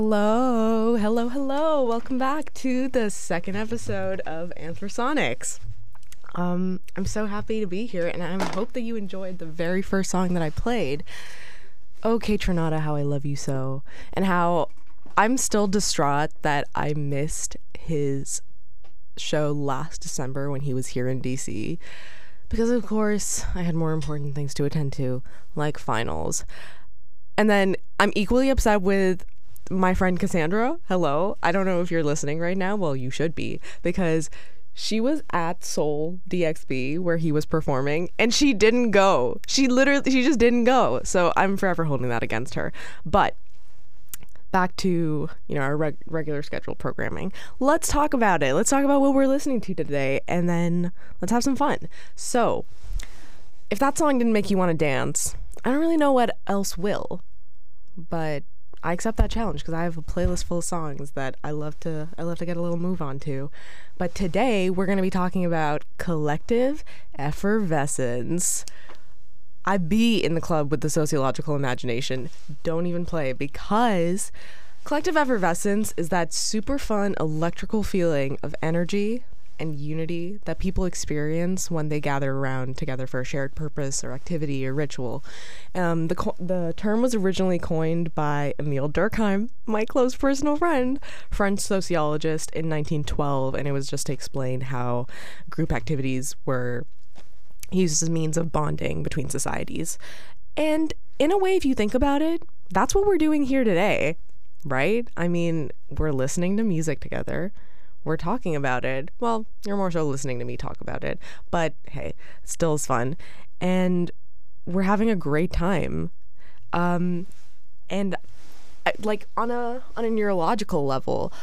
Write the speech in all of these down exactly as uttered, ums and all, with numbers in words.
Hello, hello, hello. Welcome back to the second episode of Anthrophonics. Um, I'm so happy to be here, and I hope that you enjoyed the very first song that I played. Okay, Trinata, How I Love You So, and how I'm still distraught that I missed his show last December when he was here in D C, because of course I had more important things to attend to, like finals. And then I'm equally upset with my friend Cassandra. Hello. I don't know if you're listening right now. Well, you should be, because she was at Seoul D X B where he was performing and she didn't go. She literally, she just didn't go. So I'm forever holding that against her. But back to, you know, our reg- regular scheduled programming. Let's talk about it. Let's talk about what we're listening to today, and then let's have some fun. So if that song didn't make you want to dance, I don't really know what else will, but I accept that challenge because I have a playlist full of songs that I love to I love to get a little move on to. But today we're going to be talking about Collective Effervescence. I be in the club with the sociological imagination. Don't even play, because Collective Effervescence is that super fun electrical feeling of energy and unity that people experience when they gather around together for a shared purpose or activity or ritual. Um, the co- the term was originally coined by Emile Durkheim, my close personal friend, French sociologist, in nineteen twelve, and it was just to explain how group activities were used as a means of bonding between societies. And in a way, if you think about it, that's what we're doing here today, right? I mean, we're listening to music together. We're talking about it. Well, you're more so listening to me talk about it, but hey, it still is fun. And we're having a great time. Um, and I, like on a on a neurological level,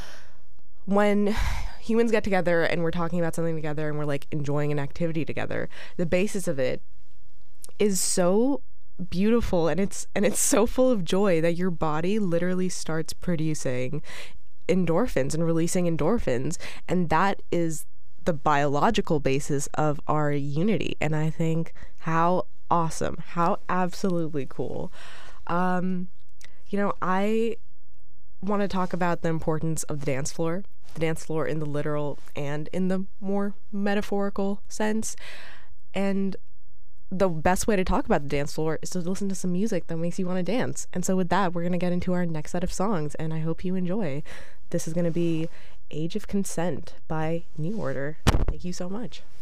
when humans get together and we're talking about something together and we're like enjoying an activity together, the basis of it is so beautiful, and it's and it's so full of joy that your body literally starts producing endorphins and releasing endorphins, and that is the biological basis of our unity. And I think how awesome, how absolutely cool. Um, you know, I want to talk about the importance of the dance floor, the dance floor in the literal and in the more metaphorical sense. And the best way to talk about the dance floor is to listen to some music that makes you want to dance. And so with that, we're going to get into our next set of songs, and I hope you enjoy. This is going to be Age of Consent by New Order. Thank you so much.